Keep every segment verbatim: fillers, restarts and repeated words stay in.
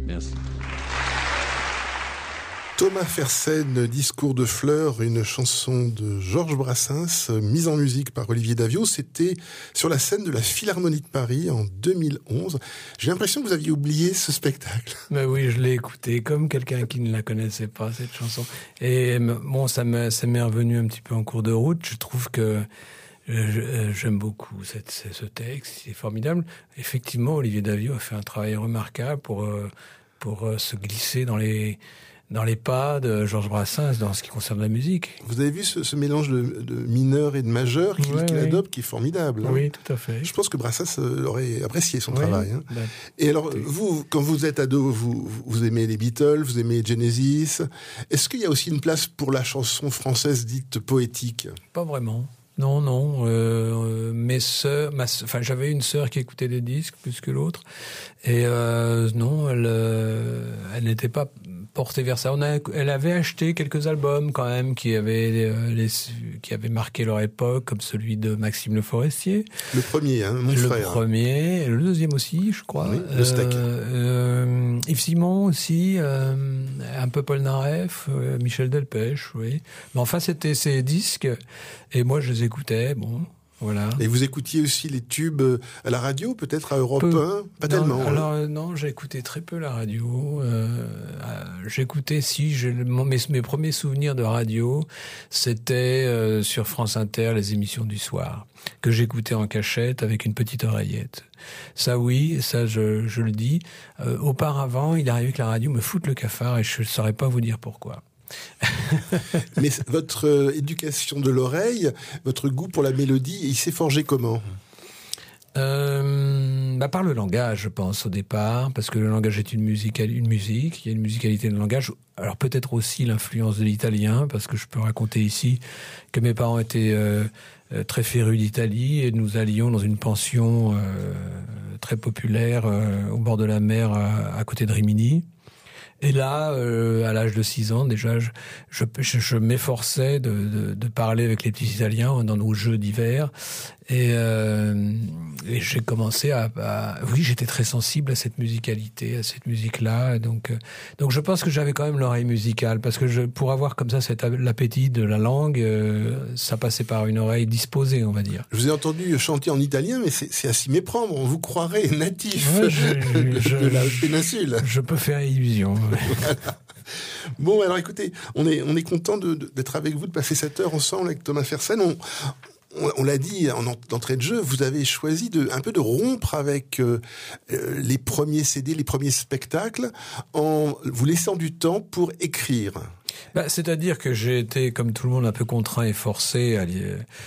Merci. Thomas Fersen, Discours de fleurs, une chanson de Georges Brassens, mise en musique par Olivier Daviaux. C'était sur la scène de la Philharmonie de Paris en deux mille onze. J'ai l'impression que vous aviez oublié ce spectacle. Ben oui, je l'ai écouté comme quelqu'un qui ne la connaissait pas, cette chanson. Et bon, ça m'est, ça m'est revenu un petit peu en cours de route. Je trouve que je, j'aime beaucoup cette, ce texte, c'est formidable. Effectivement, Olivier Daviaux a fait un travail remarquable pour, pour se glisser dans les... dans les pas de Georges Brassens dans ce qui concerne la musique. Vous avez vu ce, ce mélange de, de mineur et de majeur qu'il, ouais, qu'il oui. adopte, qui est formidable. Hein. Oui, tout à fait. Je pense que Brassens aurait apprécié son oui, travail. Hein. Ben, et alors, vous, quand vous êtes ado, vous, vous aimez les Beatles, vous aimez Genesis. Est-ce qu'il y a aussi une place pour la chanson française dite poétique ? Pas vraiment. Non, non. Euh, mes sœurs, ma, enfin, j'avais une sœur qui écoutait des disques plus que l'autre, et euh, non, elle, euh, elle n'était pas portée vers ça. On a, elle avait acheté quelques albums quand même qui avaient, euh, les, qui avaient marqué leur époque, comme celui de Maxime Le Forestier. Le premier, hein, mon le frère. Le premier, et le deuxième aussi, je crois. Oui, le steak. Euh, euh, Yves Simon aussi, euh, un peu Paul Naref, euh, Michel Delpech, oui. Mais enfin, c'était ces disques, et moi je les écoutais, bon. Voilà. Et vous écoutiez aussi les tubes à la radio, peut-être à Europe peu. un ? Pas non, tellement. Alors hein. non, j'ai écouté très peu la radio. Euh, euh, j'écoutais si je, mes, mes premiers souvenirs de radio, c'était euh, sur France Inter, les émissions du soir que j'écoutais en cachette avec une petite oreillette. Ça oui, ça je, je le dis. Euh, auparavant, il arrivait que la radio me foute le cafard et je ne saurais pas vous dire pourquoi. Mais votre euh, éducation de l'oreille, votre goût pour la mélodie, il s'est forgé comment ? Euh, bah par le langage, je pense, au départ, parce que le langage est une musique, une musique, il y a une musicalité de langage. Alors peut-être aussi l'influence de l'italien, parce que je peux raconter ici que mes parents étaient euh, très férus d'Italie et nous allions dans une pension euh, très populaire euh, au bord de la mer à, à côté de Rimini. Et là, euh, à l'âge de six ans, déjà, je, je, je, je m'efforçais de, de, de parler avec les petits Italiens dans nos jeux d'hiver. Et, euh, et j'ai commencé à, à... Oui, j'étais très sensible à cette musicalité, à cette musique-là. Donc, euh, donc je pense que j'avais quand même l'oreille musicale. Parce que je, pour avoir comme ça cet l'appétit de la langue, euh, ça passait par une oreille disposée, on va dire. Je vous ai entendu chanter en italien, mais c'est, c'est à s'y méprendre. On vous croirait natif ouais, je, de, je, de la péninsule. Je peux faire illusion. Voilà. Bon, alors écoutez, on est, on est content de, de, d'être avec vous, de passer cette heure ensemble avec Thomas Fersen. On, on, on l'a dit en entrée de jeu, vous avez choisi de, un peu de rompre avec euh, les premiers C D, les premiers spectacles, en vous laissant du temps pour écrire. Bah, c'est-à-dire que j'ai été, comme tout le monde, un peu contraint et forcé à...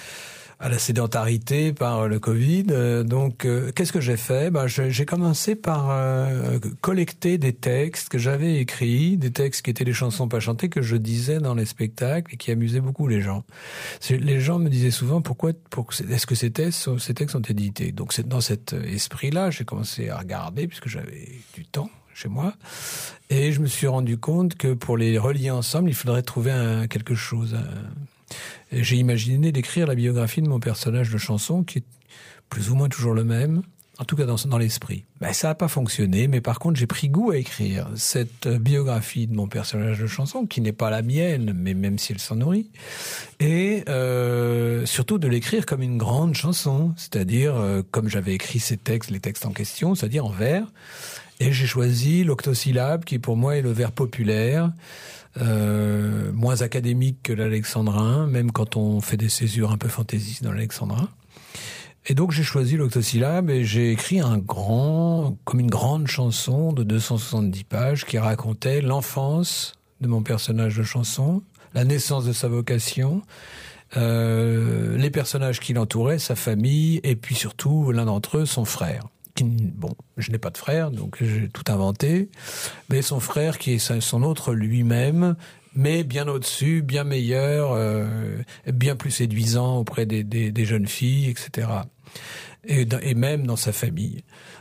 à la sédentarité par le Covid. Euh, donc, euh, qu'est-ce que j'ai fait ? Ben, je, j'ai commencé par euh, collecter des textes que j'avais écrits, des textes qui étaient des chansons pas chantées que je disais dans les spectacles et qui amusaient beaucoup les gens. C'est, les gens me disaient souvent pourquoi, pour, est-ce que ces textes, ces textes sont édités ? Donc, c'est dans cet esprit-là, j'ai commencé à regarder puisque j'avais du temps chez moi, et je me suis rendu compte que pour les relier ensemble, il faudrait trouver un, quelque chose. Un, Et j'ai imaginé d'écrire la biographie de mon personnage de chanson, qui est plus ou moins toujours le même, en tout cas dans, dans l'esprit. Ben, ça n'a pas fonctionné, mais par contre, j'ai pris goût à écrire cette biographie de mon personnage de chanson, qui n'est pas la mienne, mais même si elle s'en nourrit, et euh, surtout de l'écrire comme une grande chanson, c'est-à-dire euh, comme j'avais écrit ces textes, les textes en question, c'est-à-dire en vers, et j'ai choisi l'octosyllabe, qui pour moi est le vers populaire, Euh, moins académique que l'alexandrin, même quand on fait des césures un peu fantaisistes dans l'alexandrin. Et donc j'ai choisi l'octosyllabe et j'ai écrit un grand, comme une grande chanson de deux cent soixante-dix pages qui racontait l'enfance de mon personnage de chanson, la naissance de sa vocation, euh, les personnages qui l'entouraient, sa famille, et puis surtout l'un d'entre eux, son frère. Bon, je n'ai pas de frère, donc j'ai tout inventé, mais son frère qui est son autre lui-même, mais bien au-dessus, bien meilleur, euh, bien plus séduisant auprès des, des, des jeunes filles, et cetera. Et, et même dans sa famille.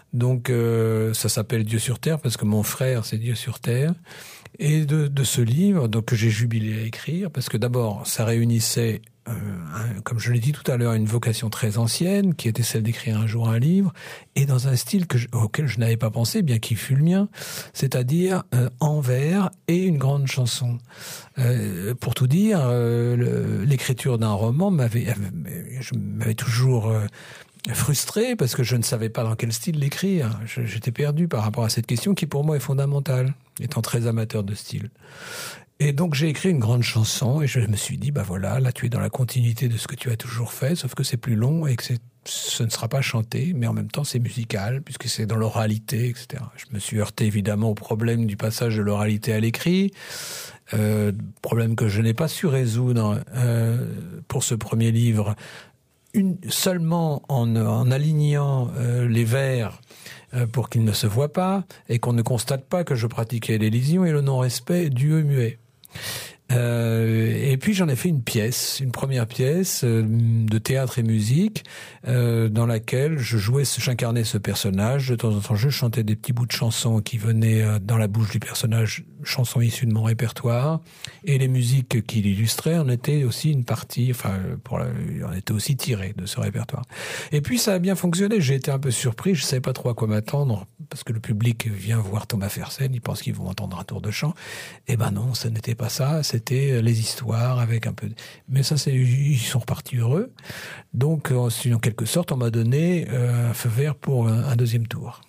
Donc euh, ça s'appelle Dieu sur terre parce que mon frère c'est Dieu sur terre. Et de, de ce livre, donc que j'ai jubilé à écrire, parce que d'abord ça réunissait, euh, un, comme je l'ai dit tout à l'heure, une vocation très ancienne, qui était celle d'écrire un jour un livre, et dans un style que je, auquel je n'avais pas pensé, bien qu'il fût le mien, c'est-à-dire euh, en vers et une grande chanson. Euh, pour tout dire, euh, le, l'écriture d'un roman m'avait, je m'avais toujours euh, frustré parce que je ne savais pas dans quel style l'écrire. Je, j'étais perdu par rapport à cette question qui pour moi est fondamentale, étant très amateur de style. Et donc j'ai écrit une grande chanson et je me suis dit, bah voilà, là tu es dans la continuité de ce que tu as toujours fait, sauf que c'est plus long et que c'est, ce ne sera pas chanté, mais en même temps c'est musical puisque c'est dans l'oralité, et cetera. Je me suis heurté évidemment au problème du passage de l'oralité à l'écrit, euh, problème que je n'ai pas su résoudre euh, pour ce premier livre. Une, seulement en, en alignant euh, les vers euh, pour qu'ils ne se voient pas et qu'on ne constate pas que je pratiquais l'élision et le non-respect du e muet. Euh, et puis j'en ai fait une pièce, une première pièce euh, de théâtre et musique euh, dans laquelle je jouais, j'incarnais ce personnage. De temps en temps, je chantais des petits bouts de chansons qui venaient euh, dans la bouche du personnage, chansons issues de mon répertoire, et les musiques qui l'illustraient en étaient aussi une partie, enfin, pour la, en étaient aussi tirées de ce répertoire. Et puis ça a bien fonctionné. J'ai été un peu surpris, je savais pas trop à quoi m'attendre parce que le public vient voir Thomas Fersen, ils pensent qu'ils vont entendre un tour de chant. Eh ben non, ce n'était pas ça. C'était les histoires avec un peu. Mais ça, c'est ils sont repartis heureux. Donc, en quelque sorte, on m'a donné euh, un feu vert pour un, un deuxième tour.